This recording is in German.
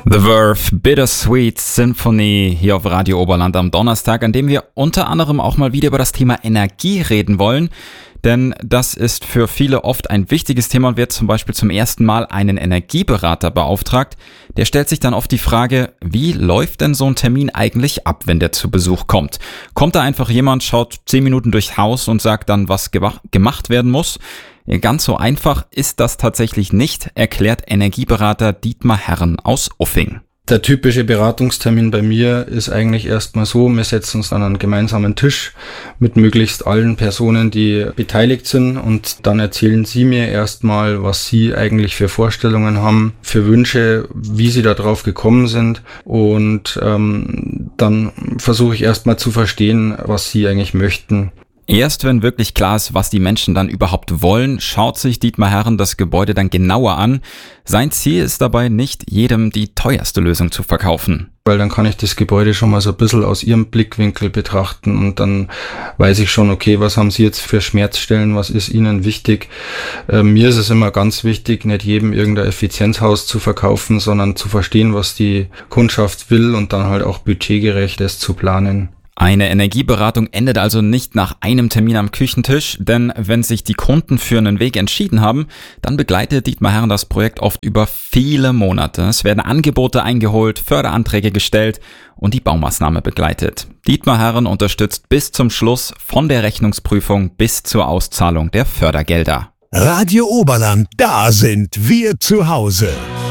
The Verve Bittersweet Symphony hier auf Radio Oberland am Donnerstag, an dem wir unter anderem auch mal wieder über das Thema Energie reden wollen. Denn das ist für viele oft ein wichtiges Thema und wird zum Beispiel zum ersten Mal einen Energieberater beauftragt. Der stellt sich dann oft die Frage, wie läuft denn so ein Termin eigentlich ab, wenn der zu Besuch kommt? Kommt da einfach jemand, schaut 10 Minuten durchs Haus und sagt dann, was gemacht werden muss? Ganz so einfach ist das tatsächlich nicht, erklärt Energieberater Dietmar Herren aus Uffing. Der typische Beratungstermin bei mir ist eigentlich erstmal so, wir setzen uns an einen gemeinsamen Tisch mit möglichst allen Personen, die beteiligt sind, und dann erzählen sie mir erstmal, was sie eigentlich für Vorstellungen haben, für Wünsche, wie sie da drauf gekommen sind, und dann versuche ich erstmal zu verstehen, was sie eigentlich möchten. Erst wenn wirklich klar ist, was die Menschen dann überhaupt wollen, schaut sich Dietmar Herren das Gebäude dann genauer an. Sein Ziel ist dabei nicht, jedem die teuerste Lösung zu verkaufen. Weil dann kann ich das Gebäude schon mal so ein bisschen aus ihrem Blickwinkel betrachten und dann weiß ich schon, okay, was haben sie jetzt für Schmerzstellen, was ist ihnen wichtig. Mir ist es immer ganz wichtig, nicht jedem irgendein Effizienzhaus zu verkaufen, sondern zu verstehen, was die Kundschaft will und dann halt auch budgetgerecht es zu planen. Eine Energieberatung endet also nicht nach einem Termin am Küchentisch, denn wenn sich die Kunden für einen Weg entschieden haben, dann begleitet Dietmar Herren das Projekt oft über viele Monate. Es werden Angebote eingeholt, Förderanträge gestellt und die Baumaßnahme begleitet. Dietmar Herren unterstützt bis zum Schluss von der Rechnungsprüfung bis zur Auszahlung der Fördergelder. Radio Oberland, da sind wir zu Hause.